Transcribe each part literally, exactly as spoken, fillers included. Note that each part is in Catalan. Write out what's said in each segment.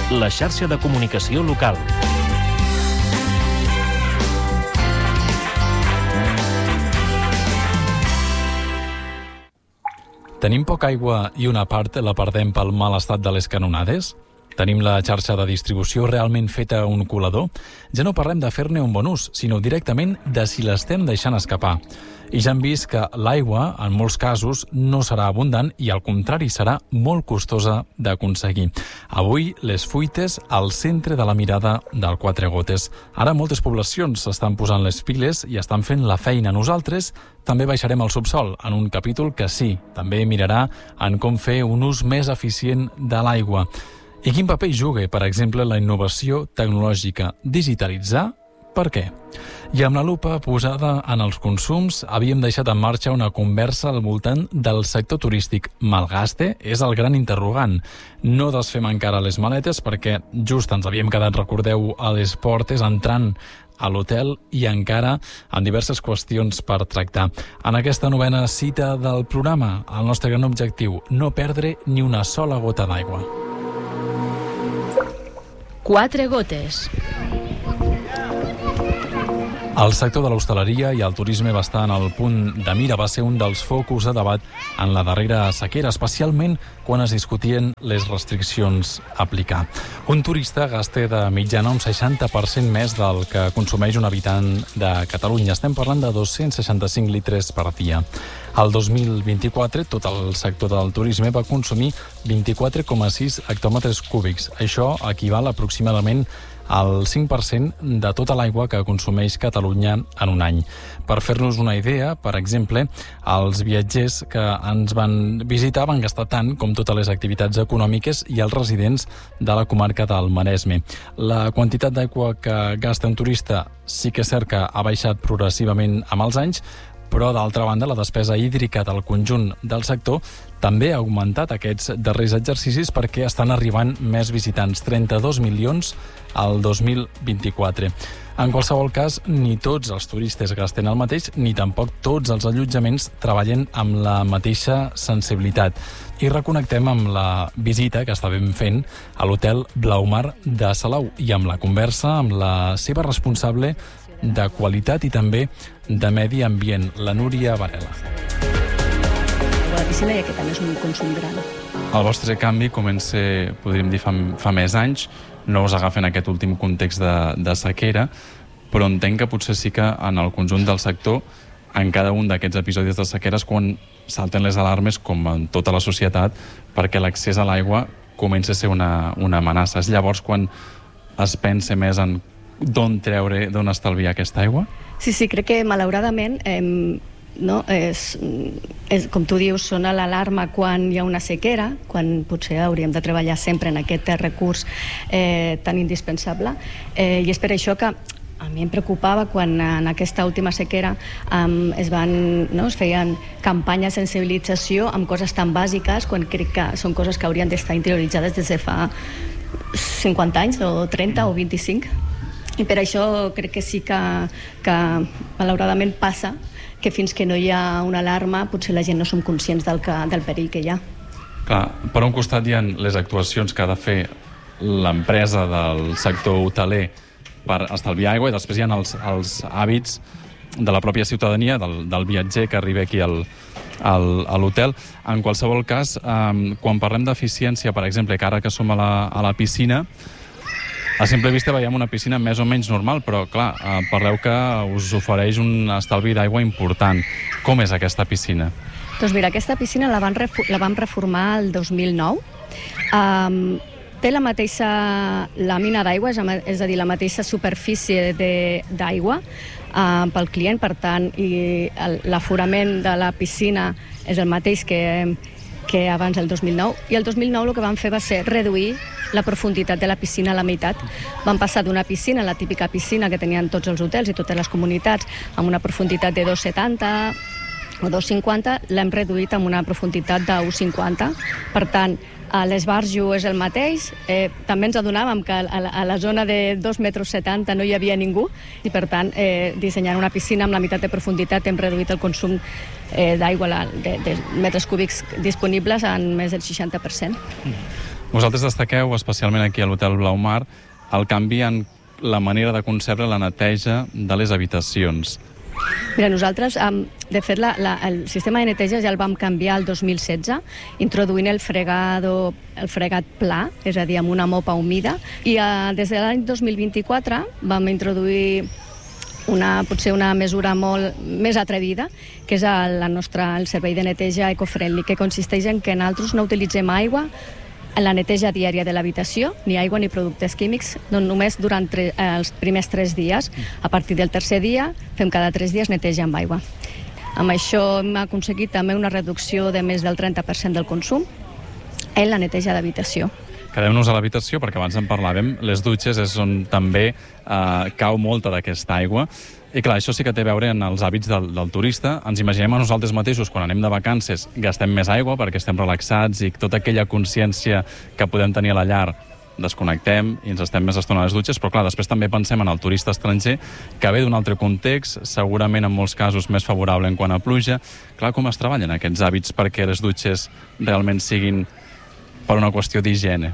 la xarxa de comunicació local. Tenim poca aigua i una part la perdem pel mal estat de les canonades? Tenim la xarxa de distribució realment feta un colador? Ja no parlem de fer-ne un bon ús, sinó directament de si l'estem deixant escapar. I ja hem vist que l'aigua, en molts casos, no serà abundant i, al contrari, serà molt costosa d'aconseguir. Avui, les fuites al centre de la mirada del Quatre Gotes. Ara moltes poblacions s'estan posant les piles i estan fent la feina. Nosaltres també baixarem al subsol en un capítol que sí, també mirarà en com fer un ús més eficient de l'aigua. I quin paper hi juga, per exemple, la innovació tecnològica? Digitalitzar? Per què? I amb la lupa posada en els consums, havíem deixat en marxa una conversa al voltant del sector turístic. Malgaste és el gran interrogant. No desfem encara les maletes perquè just ens havíem quedat, recordeu, a les portes entrant a l'hotel i encara amb diverses qüestions per tractar. En aquesta novena cita del programa, el nostre gran objectiu, no perdre ni una sola gota d'aigua. Quatre gotes. El sector de l'hostaleria i el turisme va estar en el punt de mira, va ser un dels focus de debat en la darrera sequera, especialment quan es discutien les restriccions a aplicar. Un turista gasta de mitjana un seixanta per cent més del que consumeix un habitant de Catalunya. Estem parlant de dos-cents seixanta-cinc litres per dia. El dos mil vint-i-quatre, tot el sector del turisme va consumir vint-i-quatre coma sis hectòmetres cúbics. Això equival aproximadament al cinc per cent de tota l'aigua que consumeix Catalunya en un any. Per fer-nos una idea, per exemple, els viatgers que ens van visitar van gastar tant com totes les activitats econòmiques i els residents de la comarca del Maresme. La quantitat d'aigua que gasta un turista sí que és cert que ha baixat progressivament amb els anys, però, d'altra banda, la despesa hídrica del conjunt del sector també ha augmentat aquests darrers exercicis perquè estan arribant més visitants, trenta-dos milions al dos mil vint-i-quatre. En qualsevol cas, ni tots els turistes gasten el mateix, ni tampoc tots els allotjaments treballen amb la mateixa sensibilitat. I reconnectem amb la visita que estàvem fent a l'hotel Blaumar de Salou i amb la conversa amb la seva responsable de qualitat i també de medi ambient, la Núria Varela. La piscina i aquest any és un consum gran. El vostre canvi comença, podríem dir, fa, fa més anys, no us agafen aquest últim context de, de sequera, però entenc que potser sí que en el conjunt del sector, en cada un d'aquests episodis de sequera és quan salten les alarmes, com en tota la societat, perquè l'accés a l'aigua comença a ser una, una amenaça. És llavors quan es pensa més en d'on treure, d'on estalviar aquesta aigua? Sí, sí, crec que malauradament eh, no, és, és, com tu dius, sona l'alarma quan hi ha una sequera, quan potser hauríem de treballar sempre en aquest recurs eh, tan indispensable, eh, i és per això que a mi em preocupava quan en aquesta última sequera um, es, van, no, es feien campanyes de sensibilització amb coses tan bàsiques, quan crec que són coses que haurien d'estar interioritzades des de fa cinquanta anys o trenta o vint-i-cinc. I per això crec que sí que, que malauradament passa que fins que no hi ha una alarma potser la gent no som conscients del, que, del perill que hi ha. Clar, per un costat hi ha les actuacions que ha de fer l'empresa del sector hoteler per estalviar aigua i després hi ha els, els hàbits de la pròpia ciutadania, del, del viatger que arriba aquí al, al, a l'hotel. En qualsevol cas, eh, quan parlem d'eficiència, per exemple, que ara que som a la, a la piscina, a simple vista veiem una piscina més o menys normal, però clar, eh, parleu que us ofereix un estalvi d'aigua important. Com és aquesta piscina? Doncs mira, aquesta piscina la van, la van reformar el dos mil nou. Um, té la mateixa làmina d'aigua, és a dir, la mateixa superfície d'aigua uh, pel client, per tant, i l'aforament de la piscina és el mateix que, que abans del dos mil nou, i el dos mil nou el que van fer va ser reduir la profunditat de la piscina a la meitat. Van passar d'una piscina, la típica piscina que tenien tots els hotels i totes les comunitats, amb una profunditat de dos coma setanta o dos coma cinquanta, l'hem reduït amb una profunditat de un coma cinquanta. Per tant, a l'esbarjo és el mateix. Eh, també ens adonàvem que a la, a la zona de dos metres setanta no hi havia ningú i, per tant, eh, dissenyant una piscina amb la meitat de profunditat hem reduït el consum eh, d'aigua de, de metres cúbics disponibles en més del seixanta per cent. Vosaltres destaqueu, especialment aquí a l'Hotel Blaumar, el canvi en la manera de concebre la neteja de les habitacions. Mira, nosaltres, de fet, la, la, el sistema de neteja ja el vam canviar el dos mil setze, introduint el fregado, el fregat pla, és a dir, amb una mopa humida, i eh, des de l'any dos mil vint-i-quatre vam introduir una, potser una mesura molt més atrevida, que és el, la nostra, el servei de neteja ecofriendly, que consisteix en que nosaltres no utilitzem aigua en la neteja diària de l'habitació, ni aigua ni productes químics, no només durant tre, els primers tres dies. A partir del tercer dia, fem cada tres dies neteja amb aigua. Amb això hem aconseguit també una reducció de més del trenta per cent del consum en la neteja d'habitació. Quedem-nos a l'habitació, perquè abans en parlàvem, les dutxes és on també eh, cau molta d'aquesta aigua. I clar, això sí que té a veure en els hàbits del, del turista. Ens imaginem a nosaltres mateixos, quan anem de vacances, gastem més aigua perquè estem relaxats i tota aquella consciència que podem tenir a la llar desconnectem i ens estem més estona a les dutxes, però clar, després també pensem en el turista estranger que ve d'un altre context, segurament en molts casos més favorable en quant a pluja. Clar, com es treballen aquests hàbits perquè les dutxes realment siguin per una qüestió d'higiene?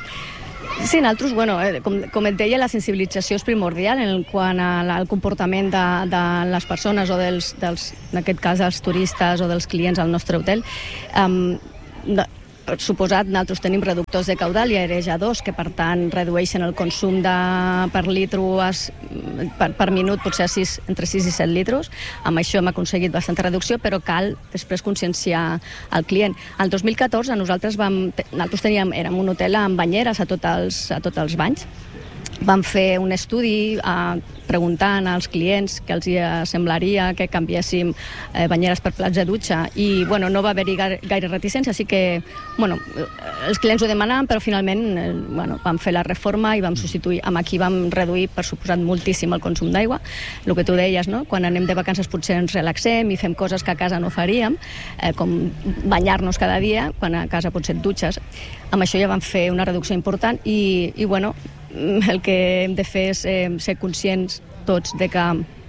Sí, nosaltres, bueno, com, com et deia, la sensibilització és primordial en quant al comportament de, de les persones o dels, dels, en aquest cas, dels turistes o dels clients al nostre hotel. Um, de, per suposat, nosaltres tenim reductors de caudal i aerejadors que, per tant, redueixen el consum de, per litro es, per, per minut, potser sis, entre sis i set litros. Amb això hem aconseguit bastanta reducció, però cal després conscienciar el client. El dos mil catorze nosaltres vam, nosaltres teníem, érem un hotel amb banyeres a tots els, a tots els banys. Vam fer un estudi eh, preguntant als clients que els semblaria que canviéssim eh, banyeres per plats de dutxa i bueno, no va haver-hi gaire reticència, així que bueno, els clients ho demanaven, però finalment eh, bueno, vam fer la reforma i vam substituir. Amb aquí vam reduir, per suposat, moltíssim el consum d'aigua. El que tu deies, no? Quan anem de vacances potser ens relaxem i fem coses que a casa no faríem, eh, com banyar-nos cada dia, quan a casa potser et dutxes. Amb això ja vam fer una reducció important i, i bueno, el que hem de fer és eh, ser conscients tots de que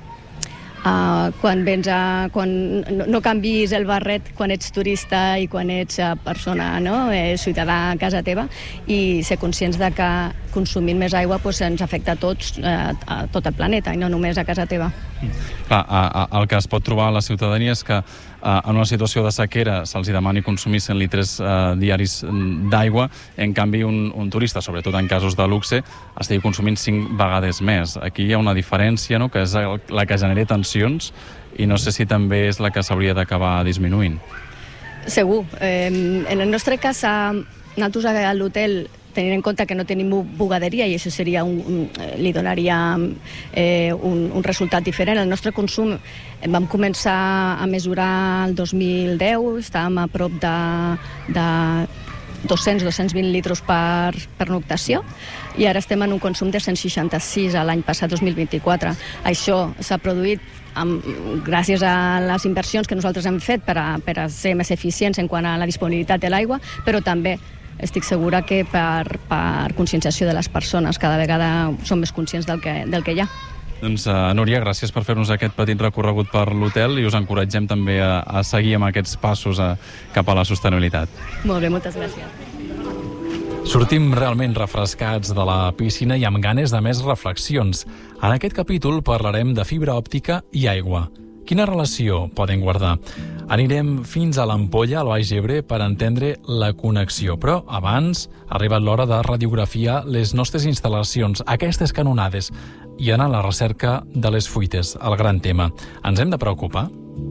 uh, quan vens a, quan no, no canvis el barret quan ets turista i quan ets uh, persona, no? eh, ciutadà a casa teva, i ser conscients de que consumint més aigua pues, ens afecta a tots, eh, a tot el planeta i no només a casa teva. Clar, a, a, el que es pot trobar a la ciutadania és que Uh, en una situació de sequera se'ls demani consumir cent litres uh, diaris d'aigua, en canvi un, un turista, sobretot en casos de luxe, estigui consumint cinc vegades més. Aquí hi ha una diferència, no?, que és la que genera tensions i no sé si també és la que s'hauria d'acabar disminuint. Segur. Eh, en el nostre cas, a, nosaltres a l'hotel, tenint en compte que no tenim bugaderia i això seria un, un, li donaria eh, un, un resultat diferent. El nostre consum vam començar a mesurar el dos mil deu, estàvem a prop de, de dos-cents a dos-cents vint litres per, per noctació i ara estem en un consum de cent seixanta-sis a l'any passat, dos mil vint-i-quatre. Això s'ha produït amb, gràcies a les inversions que nosaltres hem fet per a, per a ser més eficients en quant a la disponibilitat de l'aigua, però també estic segura que per, per conscienciació de les persones cada vegada som més conscients del que, del que hi ha. Doncs, uh, Núria, gràcies per fer-nos aquest petit recorregut per l'hotel i us encoratgem també a, a seguir amb aquests passos a, cap a la sostenibilitat. Molt bé, moltes gràcies. Sortim realment refrescats de la piscina i amb ganes de més reflexions. En aquest capítol parlarem de fibra òptica i aigua. Quina relació poden guardar? Anirem fins a l'Ampolla, al Baix Ebre, per entendre la connexió. Però abans ha arribat l'hora de radiografiar les nostres instal·lacions, aquestes canonades, i anar a la recerca de les fuites, el gran tema. Ens hem de preocupar?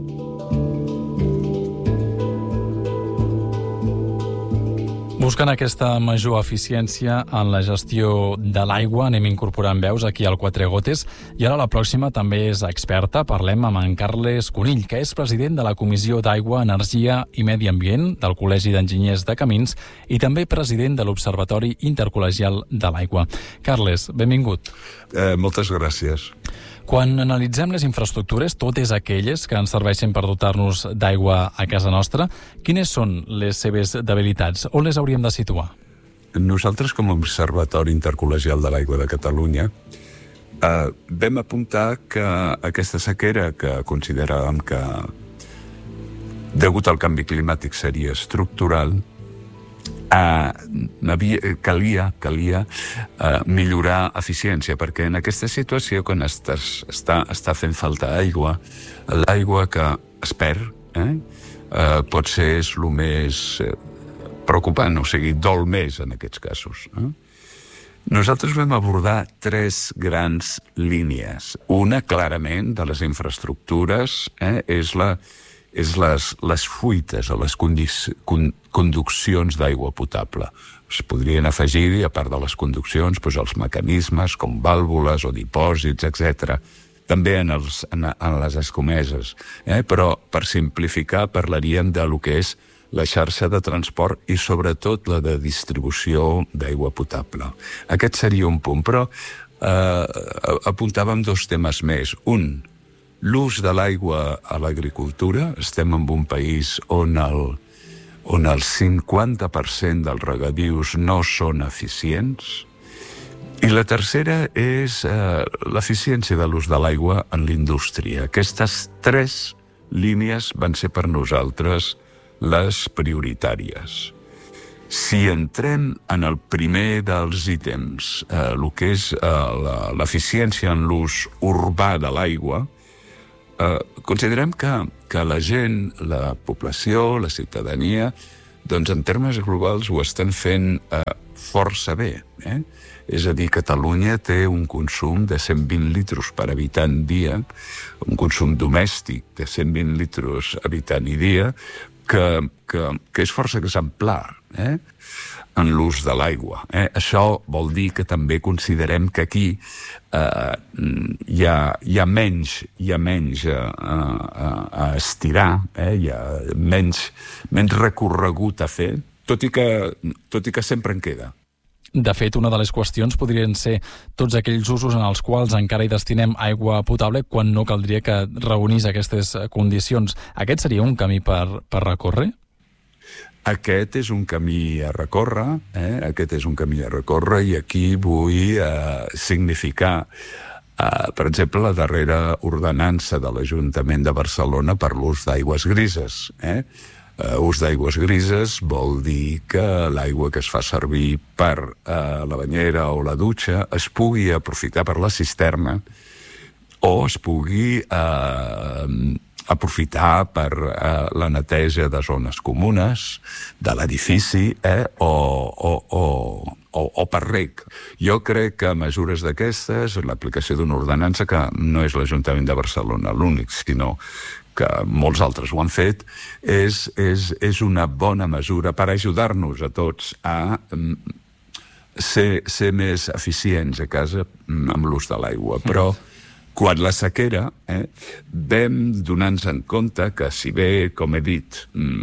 Buscant aquesta major eficiència en la gestió de l'aigua, anem incorporant veus aquí al Quatre Gotes, i ara la pròxima també és experta. Parlem amb en Carles Conill, que és president de la Comissió d'Aigua, Energia i Medi Ambient del Col·legi d'Enginyers de Camins i també president de l'Observatori Intercol·legial de l'Aigua. Carles, benvingut. Eh, moltes gràcies. Quan analitzem les infraestructures, totes aquelles que ens serveixen per dotar-nos d'aigua a casa nostra, quines són les seves debilitats? On les hauríem de situar? Nosaltres, com a Observatori Intercol·legial de l'Aigua de Catalunya, eh, vam apuntar que aquesta sequera, que consideràvem que degut al canvi climàtic seria estructural, Uh, havia, calia, calia uh, millorar eficiència, perquè en aquesta situació, quan estàs, està, està fent falta aigua, l'aigua que es perd eh, uh, pot ser és el més uh, preocupant, o sigui, dol més en aquests casos. Eh? Nosaltres vam abordar tres grans línies. Una, clarament, de les infraestructures, eh, és la és les, les fuites o les condic- con, conduccions d'aigua potable. Es podrien afegir, a part de les conduccions, doncs els mecanismes com vàlvules o dipòsits, etcètera. També en, els, en, en les escomeses. Eh? Però, per simplificar, parlaríem de lo que és la xarxa de transport i, sobretot, la de distribució d'aigua potable. Aquest seria un punt, però eh, apuntàvem dos temes més. Un, l'ús de l'aigua a l'agricultura. Estem en un país on el, on el cinquanta per cent dels regadius no són eficients. I la tercera és eh, l'eficiència de l'ús de l'aigua en l'indústria. Aquestes tres línies van ser per nosaltres les prioritàries. Si entrem en el primer dels ítems, eh, el que és eh, l'eficiència en l'ús urbà de l'aigua, Uh, considerem que, que la gent, la població, la ciutadania, doncs en termes globals ho estan fent uh, força bé. Eh? És a dir, Catalunya té un consum de cent vint litres per habitant dia, un consum domèstic de cent vint litres habitant i dia, que, que, que és força exemplar, eh? en l'ús de l'aigua. Eh? Això vol dir que també considerem que aquí eh, hi, ha, hi ha menys, hi ha menys a, a, a estirar, eh? Hi ha menys, menys recorregut a fer, tot i, que, tot i que sempre en queda. De fet, una de les qüestions podrien ser tots aquells usos en els quals encara hi destinem aigua potable quan no caldria que reunís aquestes condicions. Aquest seria un camí per, per recórrer? Aquest és un camí a recórrer, eh? aquest és un camí a recórrer i aquí vull eh, significar, eh, per exemple, la darrera ordenança de l'Ajuntament de Barcelona per l'ús d'aigües grises. Eh? Uh, ús d'aigües grises vol dir que l'aigua que es fa servir per uh, la banyera o la dutxa es pugui aprofitar per la cisterna o es pugui uh, aprofitar per uh, la neteja de zones comunes, de l'edifici, eh? o, o, o, o, o per reg. Jo crec que mesures d'aquestes, l'aplicació d'una ordenança, que no és l'Ajuntament de Barcelona l'únic, sinó que molts altres ho han fet, és, és, és una bona mesura per ajudar-nos a tots a um, ser, ser més eficients a casa um, amb l'ús de l'aigua. Però quan la sequera, eh, vam donar-nos en compte que, si bé, com he dit,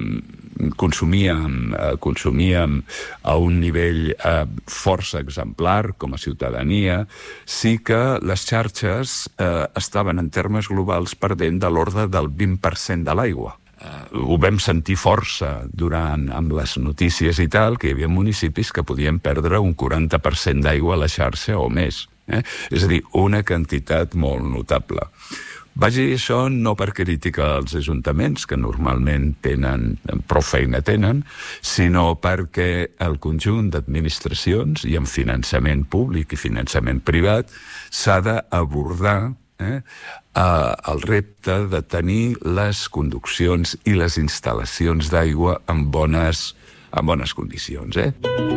consumíem, eh, consumíem a un nivell eh, força exemplar com a ciutadania, sí que les xarxes eh, estaven en termes globals perdent de l'ordre del vint per cent de l'aigua. Uh, ho vam sentir força durant amb les notícies i tal, que hi havia municipis que podien perdre un quaranta per cent d'aigua a la xarxa o més. Eh? És a dir, una quantitat molt notable. Vaig dir això no per criticar els ajuntaments, que normalment tenen, prou feina tenen, sinó perquè el conjunt d'administracions, i amb finançament públic i finançament privat, s'ha d'abordar eh, el repte de tenir les conduccions i les instal·lacions d'aigua en bones, en bones condicions. Eh?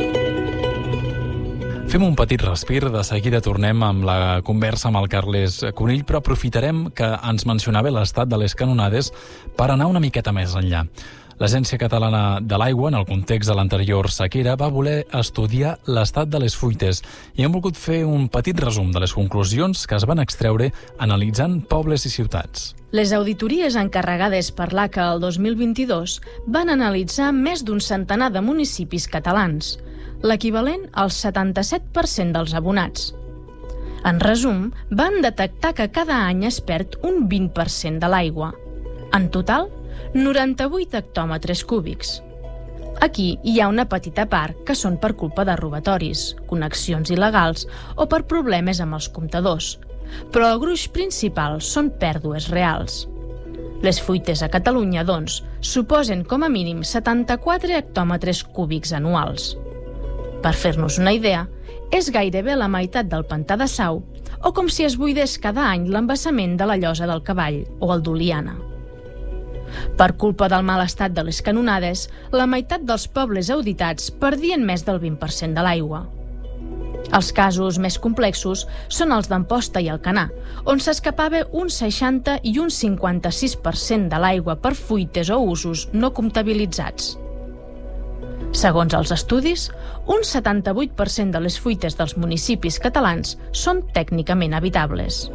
Fem un petit respir, de seguida tornem amb la conversa amb el Carles Conill, però aprofitarem que ens mencionava l'estat de les canonades per anar una miqueta més enllà. L'Agència Catalana de l'Aigua, en el context de l'anterior sequera, va voler estudiar l'estat de les fuites i hem volgut fer un petit resum de les conclusions que es van extreure analitzant pobles i ciutats. Les auditories encarregades per l'A C A el dos mil vint-i-dos van analitzar més d'un centenar de municipis catalans, l'equivalent al setanta-set per cent dels abonats. En resum, van detectar que cada any es perd un vint per cent de l'aigua. En total, noranta-vuit hectòmetres cúbics. Aquí hi ha una petita part que són per culpa de robatoris, connexions il·legals o per problemes amb els comptadors, però el gruix principal són pèrdues reals. Les fuites a Catalunya, doncs, suposen com a mínim setanta-quatre hectòmetres cúbics anuals. Per fer-nos una idea, és gairebé la meitat del pantà de Sau, o com si es buidés cada any l'embassament de la Llosa del Cavall o el d'Oliana. Per culpa del mal estat de les canonades, la meitat dels pobles auditats perdien més del vint per cent de l'aigua. Els casos més complexos són els d'Amposta i Alcanar, on s'escapava un seixanta i un cinquanta-sis per cent de l'aigua per fuites o usos no comptabilitzats. Segons els estudis, un setanta-vuit per cent de les fuites dels municipis catalans són tècnicament habitables.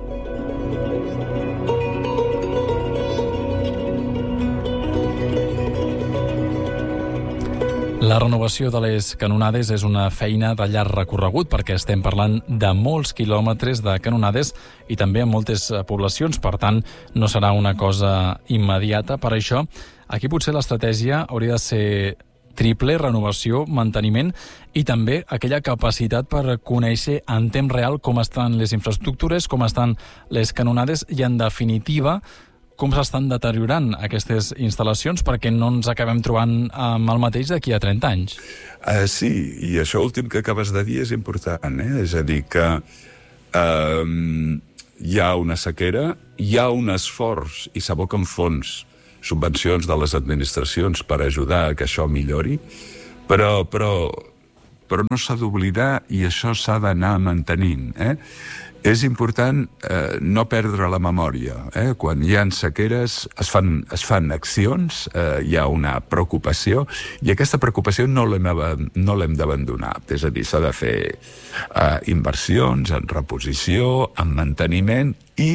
La renovació de les canonades és una feina de llarg recorregut perquè estem parlant de molts quilòmetres de canonades i també en moltes poblacions, per tant, no serà una cosa immediata. Per això, aquí potser l'estratègia hauria de ser triple: renovació, manteniment i també aquella capacitat per conèixer en temps real com estan les infraestructures, com estan les canonades i, en definitiva, com s'estan deteriorant aquestes instal·lacions perquè no ens acabem trobant amb el mateix d'aquí a trenta anys. Uh, sí, i això últim que acabes de dir és important, eh? És a dir, que uh, hi ha una sequera, hi ha un esforç i s'aboquen fons, subvencions de les administracions per ajudar a que això millori, però, però, però no s'ha d'oblidar i això s'ha d'anar mantenint, eh? És important eh, no perdre la memòria. Eh? Quan hi ha sequeres es fan, es fan accions, eh, hi ha una preocupació, i aquesta preocupació no l'hem no l'hem d'abandonar. És a dir, s'ha de fer eh, inversions en reposició, en manteniment i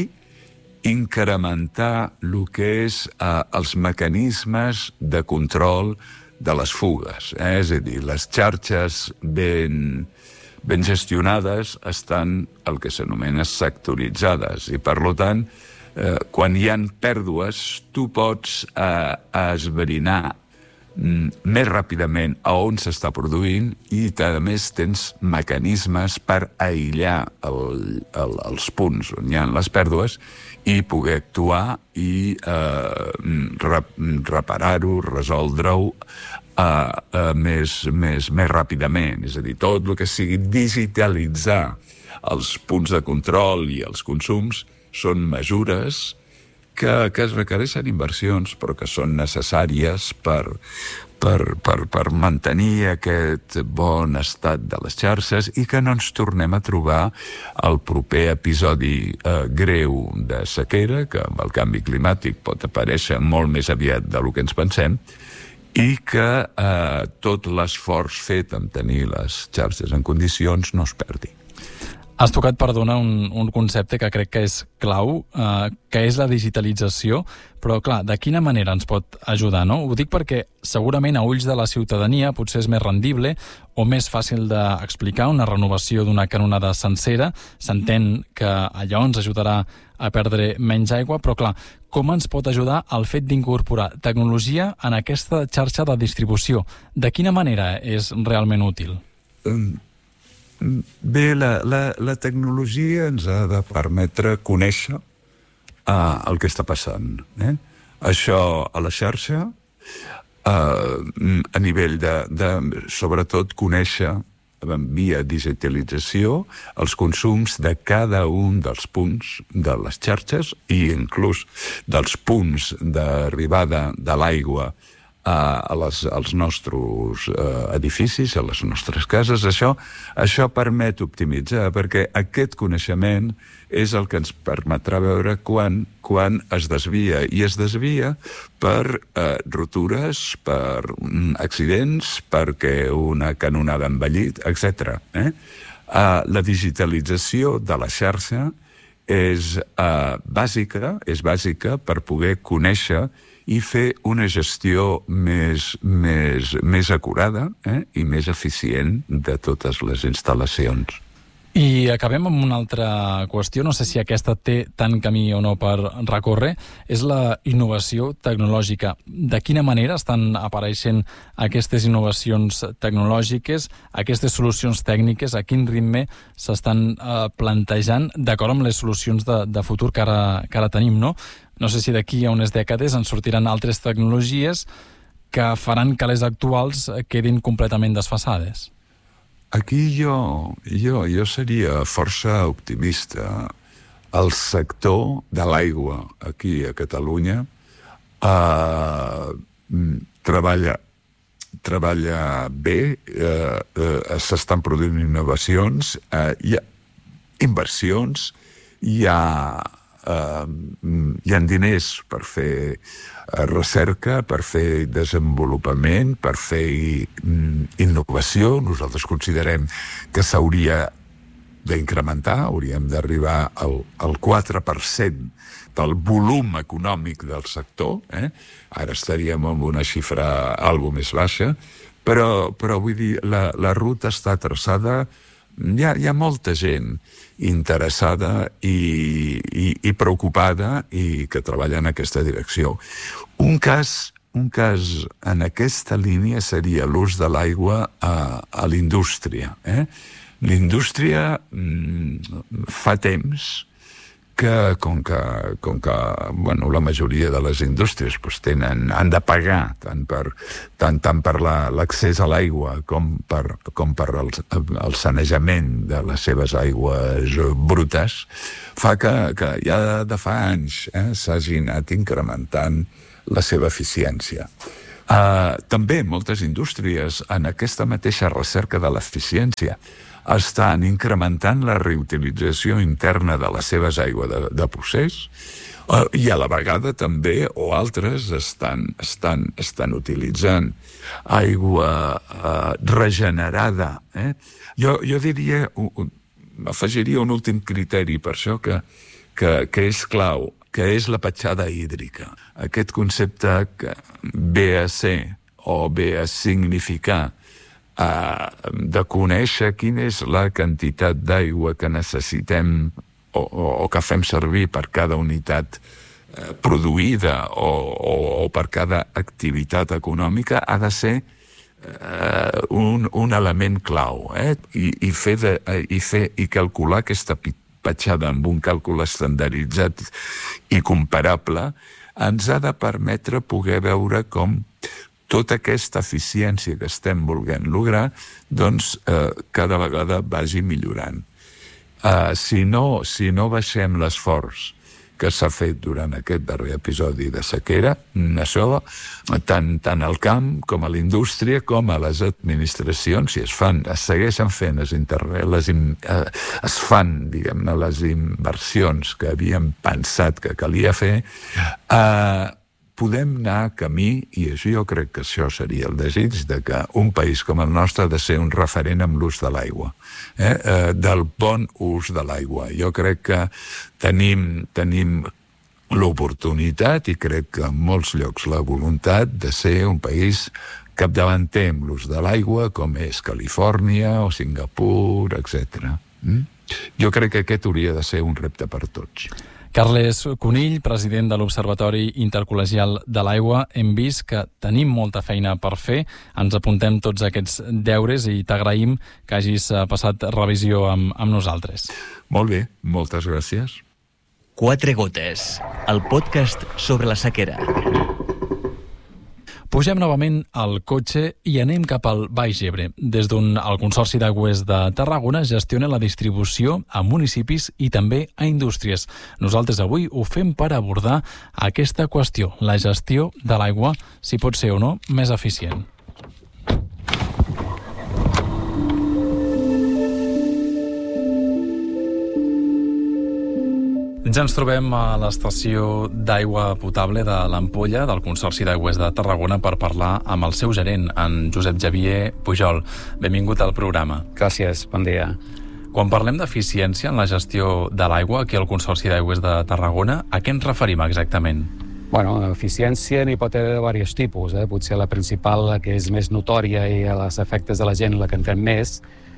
incrementar el que és eh, els mecanismes de control de les fugues. Eh? És a dir, les xarxes ben... ben gestionades estan el que s'anomena sectoritzades i, per tant, eh, quan hi ha pèrdues, tu pots eh, esbrinar mm, més ràpidament a on s'està produint i, a més, tens mecanismes per aïllar el, el, els punts on hi ha les pèrdues i poder actuar i eh, reparar-ho, resoldre-ho Uh, uh, més, més, més ràpidament. És a dir, tot el que sigui digitalitzar els punts de control i els consums són mesures que, que es requereixen inversions, però que són necessàries per, per, per, per mantenir aquest bon estat de les xarxes i que no ens tornem a trobar el proper episodi eh, greu de sequera, que amb el canvi climàtic pot aparèixer molt més aviat del que ens pensem, i que eh, tot l'esforç fet en tenir les xarxes en condicions no es perdi. Has tocat, perdona, un, un concepte que crec que és clau, eh, que és la digitalització, però, clar, de quina manera ens pot ajudar, no? Ho dic perquè segurament a ulls de la ciutadania potser és més rendible o més fàcil d'explicar una renovació d'una canonada sencera. S'entén que allò ens ajudarà a perdre menys aigua, però, clar, com ens pot ajudar el fet d'incorporar tecnologia en aquesta xarxa de distribució? De quina manera és realment útil? Um, bé, la, la, la tecnologia ens ha de permetre conèixer uh, el que està passant. Eh? Això a la xarxa, uh, a nivell de, de, sobretot, conèixer via digitalització els consums de cada un dels punts de les xarxes i inclús dels punts d'arribada de l'aigua a les, als nostres uh, edificis, a les nostres cases. Això, això permet optimitzar, perquè aquest coneixement és el que ens permetrà veure quan, quan es desvia, i es desvia per uh, rotures, per um, accidents, perquè una canonada ha envellit, etcètera. Eh? Uh, la digitalització de la xarxa és uh, bàsica, és bàsica per poder conèixer i fer una gestió més, més, més acurada eh? i més eficient de totes les instal·lacions. I acabem amb una altra qüestió, no sé si aquesta té tant camí o no per recórrer, és la innovació tecnològica. De quina manera estan apareixent aquestes innovacions tecnològiques, aquestes solucions tècniques, a quin ritme s'estan eh, plantejant d'acord amb les solucions de, de futur que ara, que ara tenim, no? No sé si d'aquí a unes dècades ens sortiran altres tecnologies que faran que les actuals quedin completament desfasades. Aquí jo, jo, jo seria força optimista. El sector de l'aigua aquí a Catalunya eh, treballa, treballa bé, eh, eh, s'estan produint innovacions, eh, hi ha inversions, hi ha, eh, hi ha diners per fer recerca, per fer desenvolupament, per fer innovació. Nosaltres considerem que s'hauria d'incrementar, hauríem d'arribar al, al quatre per cent del volum econòmic del sector. Eh? Ara estaríem amb una xifra algo més baixa, però, però vull dir, la, la ruta està traçada. Hi ha, hi ha molta gent interessada i, i, i preocupada i que treballa en aquesta direcció. Un cas, un cas en aquesta línia seria l'ús de l'aigua a, a l'indústria. Eh? L'indústria mm, fa temps que, com que, com que bueno, la majoria de les indústries pues, tenen, han de pagar tant per, tant, tant per la, l'accés a l'aigua com per, com per el, el sanejament de les seves aigües brutes, fa que, que ja de fa anys eh, s'hagi anat incrementant la seva eficiència. Uh, també moltes indústries en aquesta mateixa recerca de l'eficiència estan incrementant la reutilització interna de les seves aigües de, de procés uh, i a la vegada també, o altres, estan, estan, estan utilitzant aigua uh, regenerada. Eh? Jo, jo diria, uh, afegiria un últim criteri per això que, que, que és clau, que és la petjada hídrica. Aquest concepte que ve a ser o ve a significar Uh, de conèixer quina és la quantitat d'aigua que necessitem o, o, o que fem servir per cada unitat uh, produïda o, o, o per cada activitat econòmica, ha de ser uh, un, un element clau. Eh? I, i, fer de, uh, i, fer, i calcular aquesta petjada amb un càlcul estandarditzat i comparable ens ha de permetre poder veure com tota aquesta eficiència que estem volent lograr, doncs eh, cada vegada vagi millorant. Eh, si no, si no baixem l'esforç que s'ha fet durant aquest darrer episodi de sequera, això, tant, tant al camp com a la indústria com a les administracions, si es fan, es segueixen fent les internet, les, eh, es fan, diguem-ne, les inversions que havíem pensat que calia fer, eh, podem anar camí, i això jo crec que això seria el desig, de que un país com el nostre ha de ser un referent amb l'ús de l'aigua, eh? Eh, del bon ús de l'aigua. Jo crec que tenim, tenim l'oportunitat, i crec que en molts llocs la voluntat, de ser un país capdavanter amb l'ús de l'aigua, com és Califòrnia o Singapur, etcètera. Mm? Jo crec que aquest hauria de ser un repte per tots. Carles Conill, president de l'Observatori Intercol·legial de l'Aigua, hem vist que tenim molta feina per fer, ens apuntem tots aquests deures i t'agraïm que hagis passat revisió amb, amb nosaltres. Molt bé, moltes gràcies. Quatre gotes, el podcast sobre la sequera. Pugem novament al cotxe i anem cap al Baix Ebre, des d'on el Consorci d'Aigües de Tarragona gestiona la distribució a municipis i també a indústries. Nosaltres avui ho fem per abordar aquesta qüestió, la gestió de l'aigua, si pot ser o no més eficient. Ja ens trobem a l'estació d'aigua potable de l'Ampolla del Consorci d'Aigües de Tarragona per parlar amb el seu gerent, en Josep Xavier Pujol. Benvingut al programa. Gràcies, bon dia. Quan parlem d'eficiència en la gestió de l'aigua aquí al Consorci d'Aigües de Tarragona, a què ens referim exactament? Bueno, eficiència n'hi pot haver de diversos tipus. Eh? Potser la principal, la que és més notòria i als efectes de la gent la que en fem més,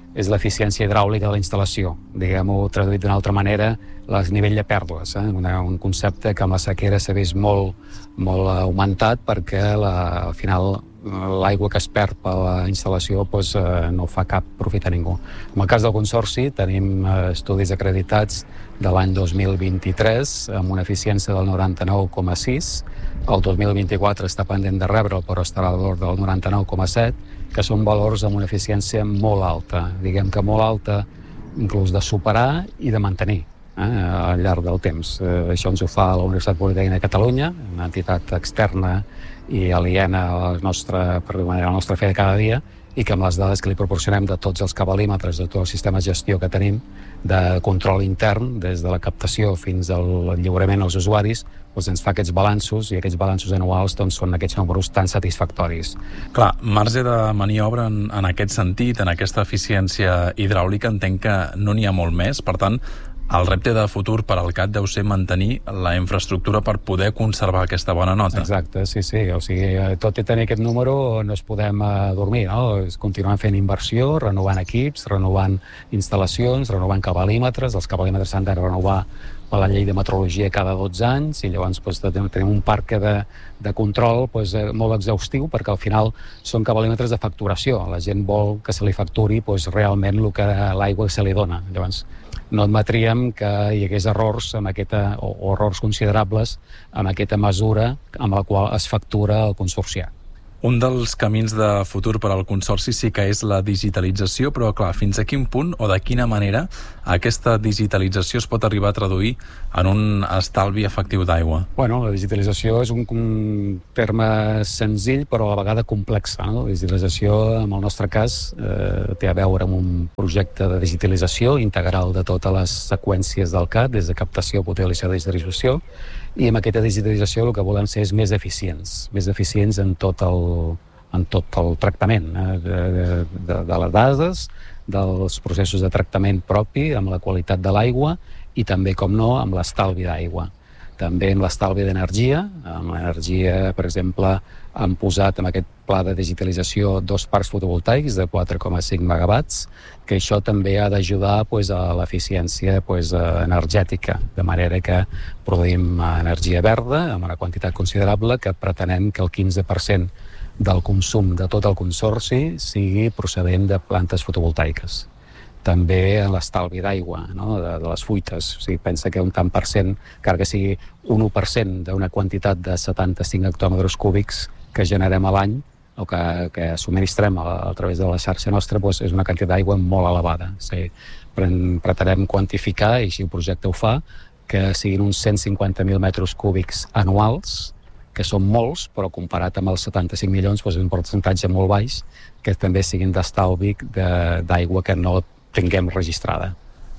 és l'eficiència hidràulica de la instal·lació. Diguem-ho traduït d'una altra manera, el nivell de pèrdues, eh? Una, un concepte que amb la sequera s'ha vist molt, molt augmentat perquè la, al final l'aigua que es perd per la instal·lació doncs, eh, no fa cap profit a ningú. En el cas del Consorci tenim eh, estudis acreditats de l'any dos mil vint-i-tres amb una eficiència del noranta-nou coma sis. El dos mil vint-i-quatre està pendent de rebre'l, però estarà al valor del noranta-nou coma set, que són valors amb una eficiència molt alta, diguem que molt alta, inclús de superar i de mantenir eh, al llarg del temps. Eh, això ens ho fa la Universitat Politècnica de Catalunya, una entitat externa i aliena a la nostra, per dir-ho, a la nostra fe de cada dia, i que amb les dades que li proporcionem de tots els cabalímetres, de tot el sistema de gestió que tenim, de control intern, des de la captació fins al lliurament als usuaris, doncs ens fa aquests balanços, i aquests balanços anuals doncs, són aquests números tan satisfactoris. Clar, marge de maniobra en, en aquest sentit, en aquesta eficiència hidràulica, entenc que no n'hi ha molt més. Per tant, el repte de futur per al C A T deu ser mantenir la infraestructura per poder conservar aquesta bona nota. Exacte, sí, sí. O sigui, tot i tenir aquest número no es podem uh, dormir, no? Continuem fent inversió, renovant equips, renovant instal·lacions, renovant cabalímetres. Els cabalímetres s'han de renovar per la llei de metrologia cada dotze anys, i llavors doncs, tenim un parc de, de control doncs, molt exhaustiu, perquè al final són cabalímetres de facturació. La gent vol que se li facturi doncs, realment el que l'aigua se li dona. Llavors, no admetríem que hi hagués errors amb aquesta, o, o errors considerables amb aquesta mesura amb la qual es factura el consorciat. Un dels camins de futur per al Consorci sí que és la digitalització, però clar, fins a quin punt o de quina manera aquesta digitalització es pot arribar a traduir en un estalvi efectiu d'aigua? Bueno, la digitalització és un, un terme senzill però a la vegada complex. No? La digitalització, en el nostre cas, eh, té a veure amb un projecte de digitalització integral de totes les seqüències del C A T, des de captació, potència de digitalització, i amb aquesta digitalització el que volem ser és més eficients, més eficients en tot el, en tot el tractament eh, de, de, de les dades, dels processos de tractament propi, amb la qualitat de l'aigua i també, com no, amb l'estalvi d'aigua. També amb l'estalvi d'energia, amb l'energia, per exemple, han posat en aquest pla de digitalització dos parcs fotovoltaics de quatre coma cinc megawatts, que això també ha d'ajudar pues, a l'eficiència pues, energètica, de manera que produïm energia verda amb una quantitat considerable que pretenem que el quinze per cent del consum de tot el consorci sigui procedent de plantes fotovoltaiques. També en l'estalvi d'aigua, no? de, de les fuites. O sigui, pensa que un tant per cent, encara que sigui un u per cent d'una quantitat de setanta-cinc hectòmetres cúbics que generem a l'any, o que, que subministrem a, a través de la xarxa nostra, doncs és una quantitat d'aigua molt elevada. O sigui, pretenem quantificar, i així el projecte ho fa, que siguin uns cent cinquanta mil metres cúbics anuals, que són molts, però comparat amb els setanta-cinc milions doncs és un percentatge molt baix, que també siguin d'estalvi d'aigua que no tinguem registrada.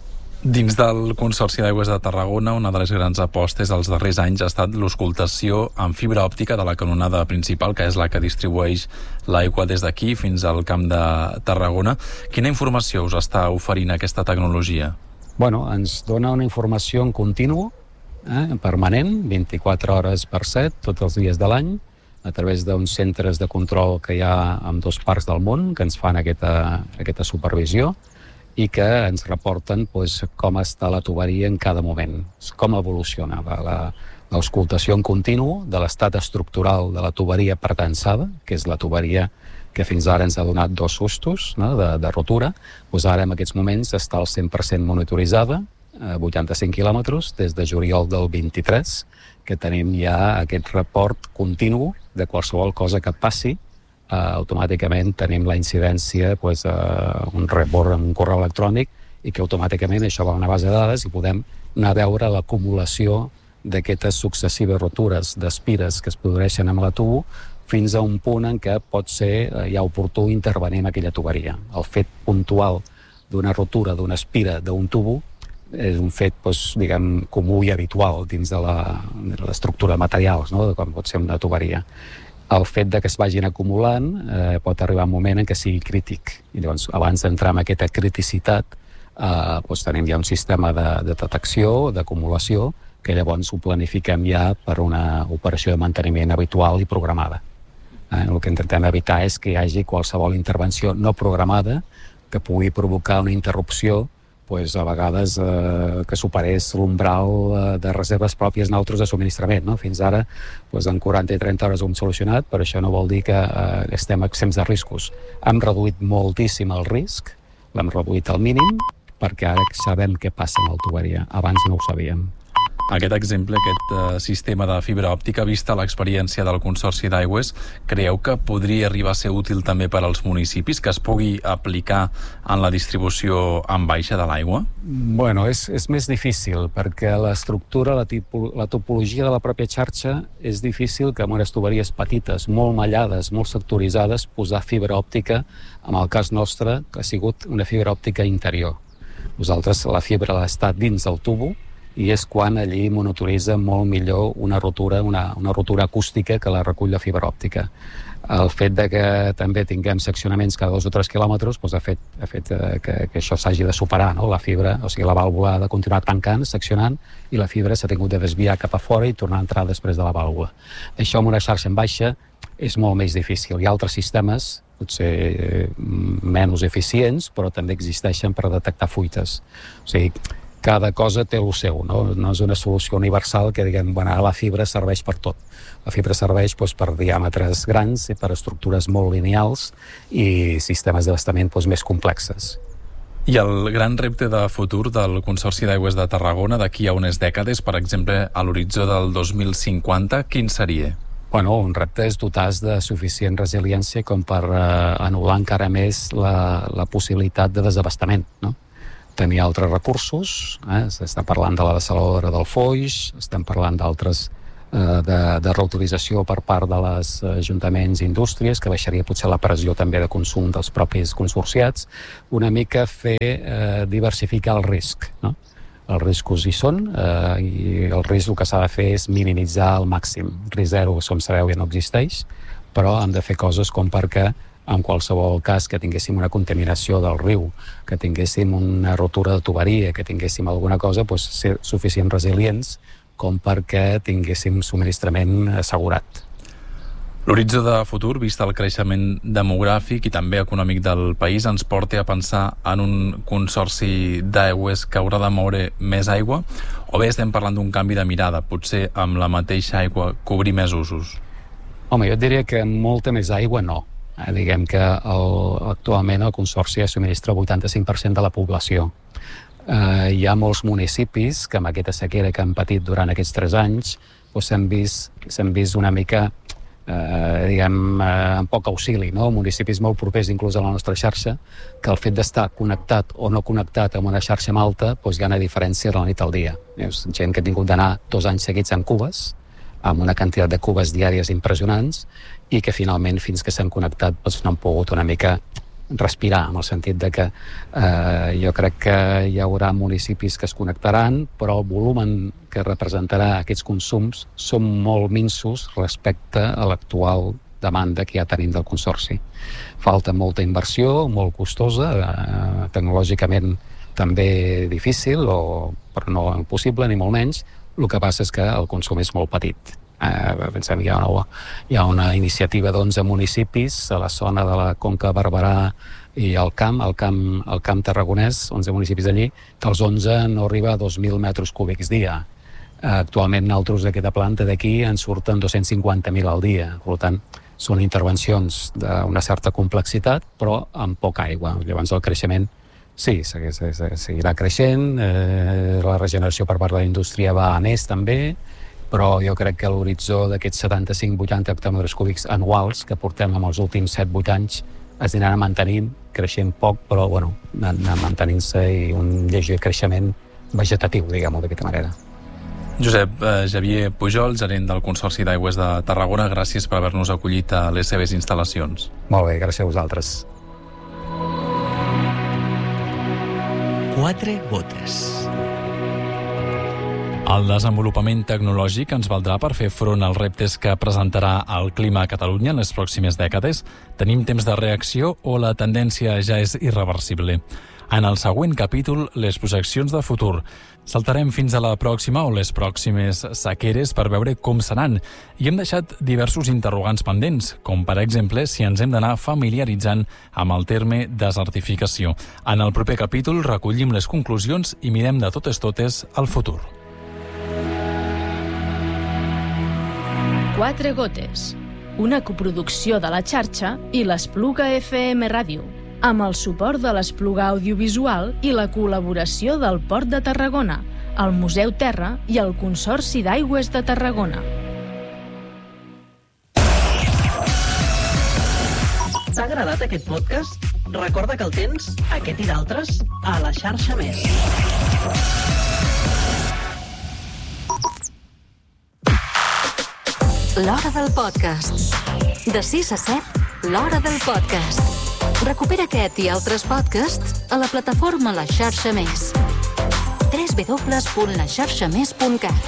Dins del Consorci d'Aigües de Tarragona, una de les grans apostes dels darrers anys ha estat l'oscultació en fibra òptica de la canonada principal, que és la que distribueix l'aigua des d'aquí fins al Camp de Tarragona. Quina informació us està oferint aquesta tecnologia? Bueno, ens dona una informació en continu, eh, permanent, vint-i-quatre hores per set, tots els dies de l'any, a través d'uns centres de control que hi ha en dos parts del món, que ens fan aquesta, aquesta supervisió, i que ens reporten doncs, com està la tuberia en cada moment, com evoluciona l'auscultació en continu de l'estat estructural de la tuberia pretensada, que és la tuberia que fins ara ens ha donat dos sustos, no? de, de rotura. Doncs ara en aquests moments està al cent per cent monitoritzada, a vuitanta-cinc quilòmetres, des de juliol del vint-i-tres, que tenim ja aquest report continu de qualsevol cosa que passi. Uh, automàticament tenim la incidència, pues, uh, un report en un correu electrònic, i que automàticament això va a una base de dades i podem anar a veure l'acumulació d'aquestes successives rotures d'espires que es produeixen amb la tubo fins a un punt en què pot ser uh, ja oportú intervenir en aquella tuberia. El fet puntual d'una rotura, d'una espira, d'un tubo és un fet, pues, diguem, comú i habitual dins de l'estructura de materials, no? de com pot ser una tuberia. El fet de que es vagin acumulant eh, pot arribar un moment en què sigui crític. I llavors, abans d'entrar en aquesta criticitat, eh, doncs tenim ja un sistema de, de detecció, d'acumulació, que llavors ho planifiquem ja per una operació de manteniment habitual i programada. Eh, el que intentem evitar és que hi hagi qualsevol intervenció no programada que pugui provocar una interrupció pues, a vegades eh, que superés l'umbral eh, de reserves pròpies neutres de subministrament. No? Fins ara, pues, en quaranta i trenta hores ho hem solucionat, però això no vol dir que eh, estem exempts de riscos. Hem reduït moltíssim el risc, l'hem reduït al mínim, perquè ara sabem què passa amb la tuberia. Abans no ho sabíem. Aquest exemple, aquest uh, sistema de fibra òptica, vista l'experiència del Consorci d'Aigües, creieu que podria arribar a ser útil també per als municipis, que es pugui aplicar en la distribució en baixa de l'aigua? Bueno, és, és més difícil, perquè l'estructura, la, tipo, la topologia de la pròpia xarxa és difícil que amb unes tuberies petites, molt mallades, molt sectoritzades, posar fibra òptica, en el cas nostre, que ha sigut una fibra òptica interior. Nosaltres, la fibra l'ha estat dins del tubo, i és quan allí monitoritza molt millor una rotura, una, una rotura acústica que la recull la fibra òptica. El fet de que també tinguem seccionaments cada dos o tres quilòmetres doncs ha fet, ha fet que, que això s'hagi de superar, no? La fibra, o sigui, la vàlvula ha de continuar tancant, seccionant, i la fibra s'ha tingut de desviar cap a fora i tornar a entrar després de la vàlvula. Això amb una xarxa en baixa és molt més difícil. Hi ha altres sistemes, potser menys eficients, però també existeixen per detectar fuites. O sigui, cada cosa té el seu, no? No és una solució universal que diguem, bueno, la fibra serveix per tot. La fibra serveix doncs, per diàmetres grans i per estructures molt lineals i sistemes d'abastament doncs, més complexes. I el gran repte de futur del Consorci d'Aigües de Tarragona d'aquí a unes dècades, per exemple, a l'horitzó del dos mil cinquanta, quin seria? Bueno, un repte és dotar-se de suficient resiliència com per eh, anul·lar encara més la, la possibilitat de desabastament, no? Tenir altres recursos, eh? Estem parlant de la dessaladora del Foix, estem parlant d'altres eh, de, de reutilització per part de les ajuntaments i indústries, que baixaria potser la pressió també de consum dels propis consorciats, una mica fer eh, diversificar el risc, no? Els riscos hi són eh, i el risc el que s'ha de fer és minimitzar al màxim. Risc zero, com sabeu, ja no existeix, però hem de fer coses com perquè en qualsevol cas que tinguéssim una contaminació del riu, que tinguéssim una rotura de tuberia, que tinguéssim alguna cosa, doncs ser suficient resilients com perquè tinguéssim subministrament assegurat. L'horitzó de futur, vist el creixement demogràfic i també econòmic del país, ens porta a pensar en un consorci d'aigües que haurà de moure més aigua, o bé estem parlant d'un canvi de mirada, potser amb la mateixa aigua cobrir més usos? Home, jo et diria que molta més aigua no. Eh, diguem que el, actualment el Consorci subministra el vuitanta-cinc per cent de la població. Eh, hi ha molts municipis que amb aquesta sequera que han patit durant aquests tres anys doncs s'han vist, s'han vist una mica eh, diguem, eh, amb poc auxili, no? Municipis molt propers inclús a la nostra xarxa, que el fet d'estar connectat o no connectat amb una xarxa amb alta doncs hi ha una diferència de la nit al dia. És gent que ha tingut d'anar dos anys seguits en cubes, amb una quantitat de cubes diàries impressionants, i que finalment, fins que s'han connectat, doncs no han pogut una mica respirar, en el sentit de que eh, jo crec que hi haurà municipis que es connectaran, però el volum que representarà aquests consums són molt minsos respecte a l'actual demanda que ja tenim del Consorci. Falta molta inversió, molt costosa, eh, tecnològicament també difícil, o, però no impossible, ni molt menys. El que passa és que el consum és molt petit. Eh, pensem que hi ha una, hi ha una iniciativa d'onze municipis a la zona de la Conca Barberà i el Camp, el Camp, el Camp Tarragonès, onze municipis d'allí, que els onze no arriba a dos mil metres cúbics dia. Eh, actualment, nosaltres d'aquesta planta d'aquí en surten dos-cents cinquanta mil al dia. Per tant, són intervencions d'una certa complexitat, però amb poca aigua. Llavors, el creixement sí, seguirà creixent, eh, la regeneració per part de la indústria va a més també, però jo crec que l'horitzó d'aquests setanta-cinc vuitanta hectòmetres cúbics anuals que portem amb els últims set vuit anys es aniran mantenint, creixent poc, però bueno, anant mantenint-se i un lleuger creixement vegetatiu, diguem-ho d'aquesta manera. Josep eh, Xavier Pujol, gerent del Consorci d'Aigües de Tarragona, gràcies per haver-nos acollit a les seves instal·lacions. Molt bé, gràcies a vosaltres. Quatre gotes. El desenvolupament tecnològic ens valdrà per fer front als reptes que presentarà el clima a Catalunya en les pròximes dècades? Tenim temps de reacció o la tendència ja és irreversible? En el següent capítol, les projeccions de futur. Saltarem fins a la pròxima o les pròximes sequeres per veure com seran. I hem deixat diversos interrogants pendents, com per exemple si ens hem d'anar familiaritzant amb el terme desertificació. En el proper capítol recollim les conclusions i mirem de totes totes al futur. Quatre gotes, una coproducció de la xarxa i l'Espluga F M Ràdio, amb el suport de l'Espluga Audiovisual i la col·laboració del Port de Tarragona, el Museu Terra i el Consorci d'Aigües de Tarragona. T'ha agradat aquest podcast? Recorda que el tens, aquest i d'altres, a la xarxa Més. L'Hora del Podcast. De sis a set, l'Hora del Podcast. Recupera aquest i altres podcasts a la plataforma La Xarxa Més. w w w punt la xarxa més punt cat.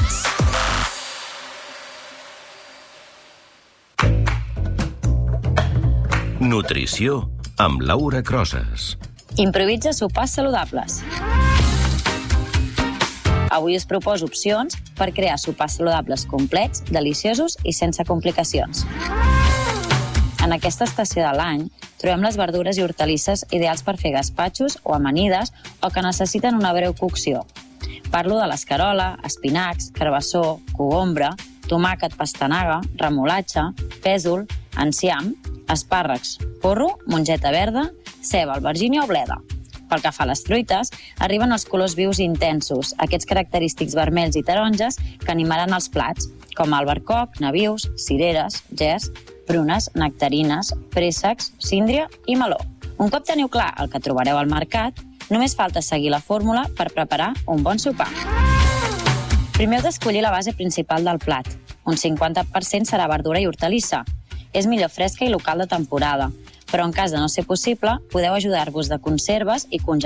Nutrició amb Laura Crosas. Improvisa sopars saludables. Avui us proposo opcions per crear sopars saludables complets, deliciosos i sense complicacions. En aquesta estació de l'any trobem les verdures i hortalisses ideals per fer gaspatxos o amanides o que necessiten una breu cocció. Parlo de l'escarola, espinacs, carbassó, cogombre, tomàquet pastanaga, remolatxa, pèsol, enciam, espàrrecs, porro, mongeta verda, ceba, albergínia o bleda. Pel que fa a les fruites, arriben els colors vius intensos, aquests característics vermells i taronges que animaran els plats, com albercoc, nabius, cireres, gers, prunes, nectarines, préssecs, síndria i meló. Un cop teniu clar el que trobareu al mercat, només falta seguir la fórmula per preparar un bon sopar. Primer heu d'escollir la base principal del plat. Un cinquanta per cent serà verdura i hortalissa. És millor fresca i local de temporada, però en cas de no ser possible, podeu ajudar-vos de conserves i congelar